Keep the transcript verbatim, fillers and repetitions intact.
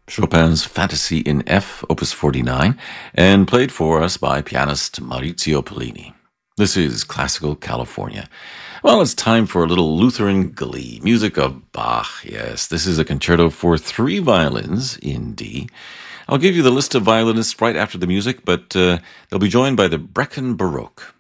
Chopin's Fantasy in F, Opus forty-nine, and played for us by pianist Maurizio Pollini. This is Classical California. Well, it's time for a little Lutheran glee, music of Bach. Yes, this is a concerto for three violins in D. I'll give you the list of violinists right after the music, but uh, they'll be joined by the Brecon Baroque.